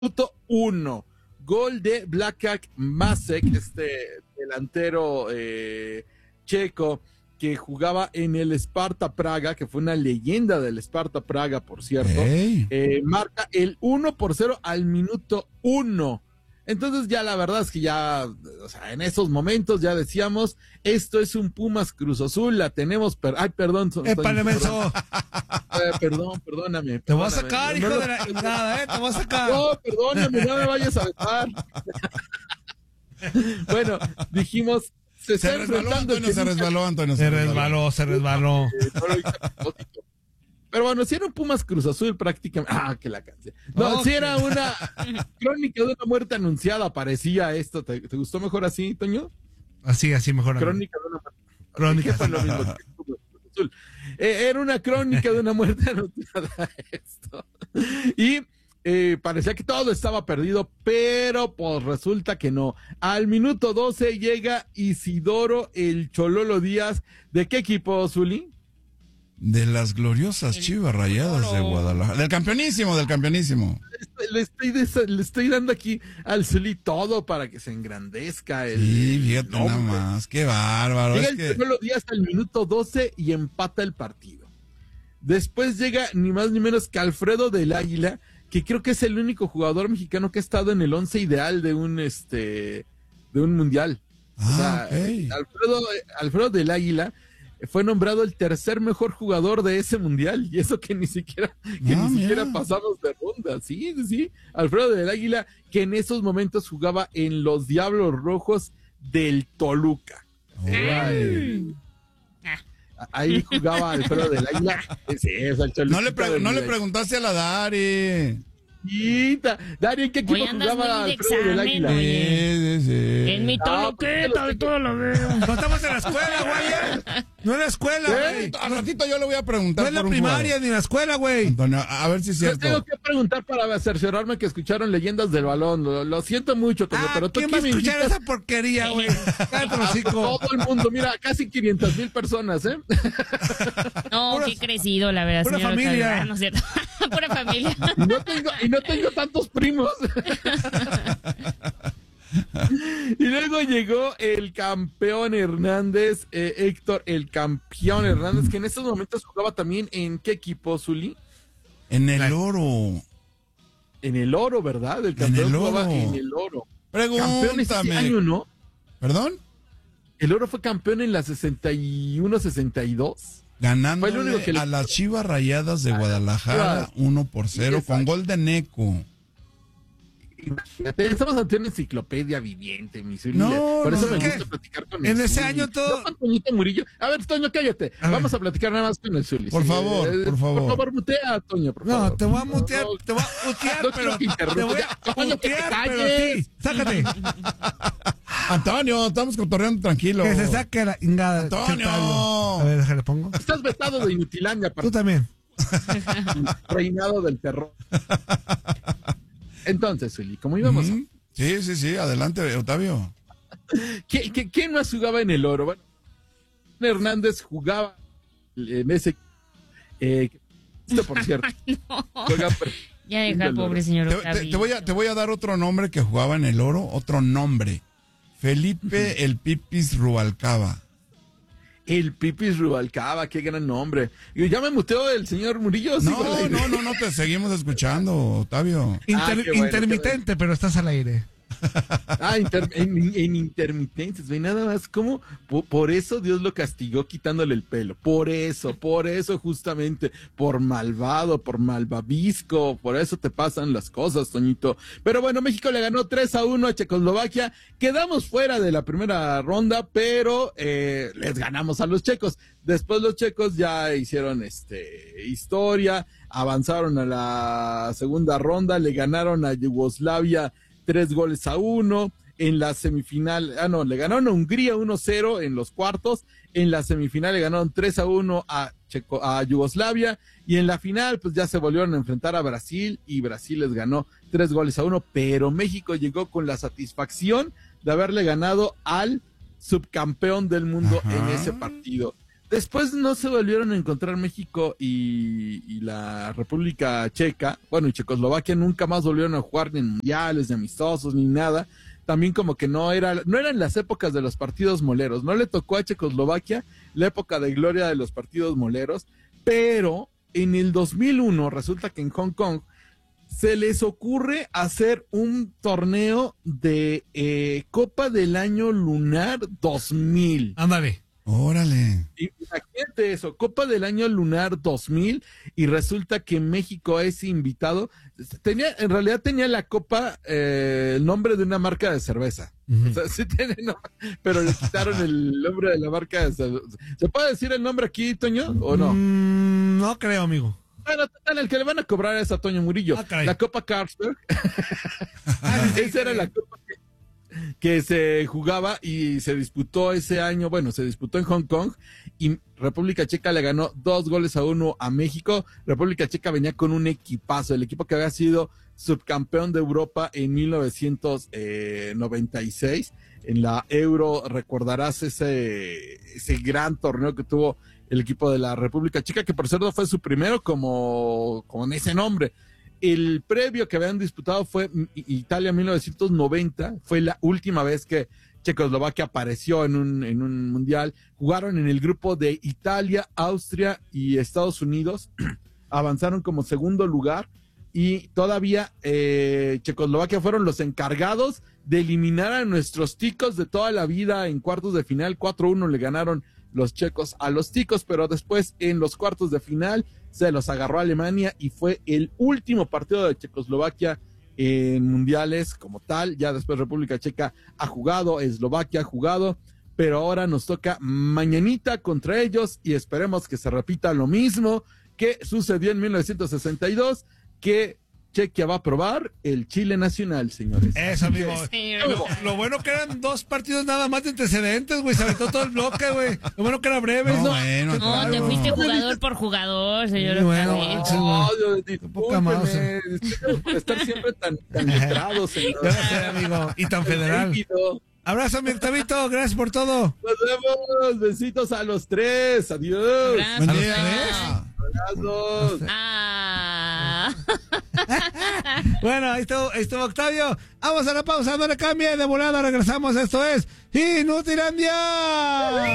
Minuto 1. Gol de Blacak Masek, delantero checo que jugaba en el Sparta Praga, que fue una leyenda del Sparta Praga, por cierto. Marca el 1-0 al minuto 1. Entonces ya la verdad es que ya, o sea, en esos momentos ya decíamos, esto es un Pumas Cruz Azul, la tenemos, perdón. Perdóname. Te voy a sacar, hijo de la chingada, te voy a sacar. No, perdóname, no me vayas a vetar. Bueno, dijimos, se resbaló, Antonio. Pero bueno, si era un Pumas Cruz Azul prácticamente. Que la canción. No, si era una crónica de una muerte anunciada, parecía esto. ¿Te gustó mejor así, Toño? Así mejor. Crónica de una muerte. Crónica. Fue lo mismo que Pumas Cruz Azul. Era una crónica de una muerte anunciada esto. Y parecía que todo estaba perdido, pero pues resulta que no. Al minuto 12 llega Isidoro el Chololo Díaz. ¿De qué equipo, Zuli? De las gloriosas Chivas Rayadas de Guadalajara. Del campeonísimo. Le estoy dando aquí al Zuli todo para que se engrandezca. Sí, fíjate nada más. Qué bárbaro. Llega el Chololo Díaz al minuto 12 y empata el partido. Después llega ni más ni menos que Alfredo del Águila, que creo que es el único jugador mexicano que ha estado en el 11 ideal de un mundial. Okay. Alfredo del Águila fue nombrado el tercer mejor jugador de ese mundial, y eso que ni siquiera pasamos de ronda. Sí. Alfredo del Águila, que en esos momentos jugaba en los Diablos Rojos del Toluca. Ahí jugaba Alfredo del Águila. No le preguntaste a la Dari. Dari, ¿en qué equipo jugaba Alfredo del Águila? Sí. En mi Toluqueta de todo lo veo. No estamos en la escuela, güey. No en la escuela, güey. Al ratito yo le voy a preguntar. No en la primaria ni en la escuela, güey. Antonio, a ver si es cierto. Tengo que preguntar para cerciorarme que escucharon Leyendas del Balón. Lo siento mucho, Toño, pero tú ¿quién va a escuchar esa porquería, güey? Todo el mundo, mira, casi 500,000 personas, ¿eh? No, qué crecido, la verdad. Pura familia. No es cierto. Pura familia. Y no tengo tantos primos. Y luego llegó el campeón Hernández, Héctor, el campeón Hernández, que en estos momentos jugaba también en ¿qué equipo, Zuli? En el Oro. En el Oro, ¿verdad? El campeón jugaba en el Oro. Pregúntame. Campeón ese año, ¿no? ¿Perdón? El Oro fue campeón en la 61-62. Ganándole a las Chivas Rayadas de Guadalajara 1-0 con gol de Neco. Imagínate, estamos ante una enciclopedia viviente, mi Zuli. No, por eso no, me gusta platicar con en el ese Zuli. año todo. No, Toñito Murillo. A ver, Toño, cállate. Vamos a platicar nada más con el Zuli. Por favor. Por favor, mutea, Toño, por favor. No, te voy a mutear, pero te voy a mutear, pero sí. Sácate. Antonio, estamos cotorreando tranquilo. Que se saque la ingada. Antonio. A ver, déjale, pongo. Estás vetado de Inutilandia. Tú también. Reinado del terror. Entonces, Zuli, ¿cómo íbamos? Sí, adelante, Octavio. ¿Quién más jugaba en el Oro? Bueno, Hernández jugaba en ese... esto, por cierto. Ya deja, pobre señor Octavio. Te voy a dar otro nombre que jugaba en el Oro, otro nombre. Felipe el Pipis Rubalcaba. El Pipis Rubalcaba, qué gran nombre. Ya me muteó el señor Murillo. No, te seguimos escuchando, Octavio. Intermitente, pero estás al aire. En intermitentes, ve nada más como por eso Dios lo castigó quitándole el pelo, por eso justamente, por malvado, por malvavisco, por eso te pasan las cosas, Toñito. Pero bueno, México le ganó 3-1 a Checoslovaquia, quedamos fuera de la primera ronda, pero les ganamos a los checos. Después los checos ya hicieron historia, avanzaron a la segunda ronda, le ganaron a Yugoslavia 3-1 en la semifinal. Le ganaron a Hungría 1-0 en los cuartos. En la semifinal le ganaron 3-1 a Yugoslavia, y en la final pues ya se volvieron a enfrentar a Brasil y Brasil les ganó 3-1, pero México llegó con la satisfacción de haberle ganado al subcampeón del mundo en ese partido. Después no se volvieron a encontrar México y la República Checa, bueno, y Checoslovaquia nunca más volvieron a jugar ni en mundiales, ni amistosos, ni nada. También como que no eran las épocas de los partidos moleros, no le tocó a Checoslovaquia la época de gloria de los partidos moleros, pero en el 2001 resulta que en Hong Kong se les ocurre hacer un torneo de Copa del Año Lunar 2000. Ándale. Órale. Imagínate eso, Copa del Año Lunar 2000, y resulta que México es invitado. En realidad tenía la copa el nombre de una marca de cerveza. O sea, sí tiene nombre, pero le quitaron el nombre de la marca de cerveza. ¿Se puede decir el nombre aquí, Toño, o no? No creo, amigo. Bueno, el que le van a cobrar es a Toño Murillo. La Copa Carlsberg. Esa era la copa que se jugaba y se disputó ese año, bueno, se disputó en Hong Kong, y República Checa le ganó 2-1 a México. República Checa venía con un equipazo, el equipo que había sido subcampeón de Europa en 1996, en la Euro. Recordarás ese gran torneo que tuvo el equipo de la República Checa, que por cierto fue su primero con ese nombre. El previo que habían disputado fue Italia 1990, fue la última vez que Checoslovaquia apareció en un mundial. Jugaron en el grupo de Italia, Austria y Estados Unidos, avanzaron como segundo lugar, y todavía Checoslovaquia fueron los encargados de eliminar a nuestros ticos de toda la vida en cuartos de final. 4-1 le ganaron los checos a los ticos, pero después en los cuartos de final se los agarró a Alemania, y fue el último partido de Checoslovaquia en mundiales como tal. Ya después República Checa ha jugado, Eslovaquia ha jugado, pero ahora nos toca mañanita contra ellos, y esperemos que se repita lo mismo que sucedió en 1962, que Chequia va a probar el chile nacional, señores. Eso, amigo. Sí, lo bueno que eran 2 partidos nada más de antecedentes, güey. Se aventó todo el bloque, güey. Lo bueno que era breve, ¿no? Bueno, claro. Te fuiste jugador por jugador, señor. Sí, bueno, por estar siempre tan letrado, señor. Gracias, amigo. Y tan federal. Abrazo, mi Octavito. Gracias por todo. Nos vemos. Besitos a los 3. Adiós. Gracias. Abrazos. Bueno, ahí estuvo Octavio. Vamos a la pausa, no le cambie, de volada regresamos. Esto es Inutilandia.